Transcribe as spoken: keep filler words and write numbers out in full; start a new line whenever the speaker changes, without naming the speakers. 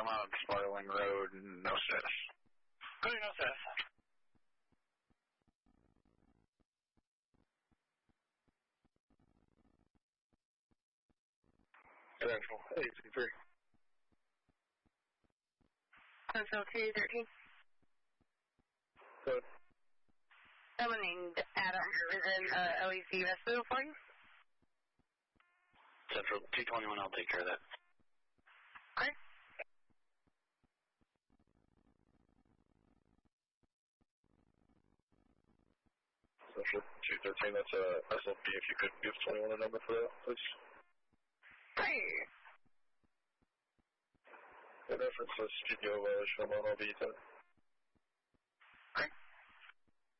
I'm on Sparling Road, no status.
Good, no status.
Central, eight two three.
Central two thirteen.
Good.
Someone named Adam is in uh, L E C Rescue for you.
Central two twenty-one, I'll take care of that.
Okay.
Central two thirteen, that's a S L P. If you could give twenty-one a number for that, please.
Hey.
The reference says studio violation. I'm on L B ten.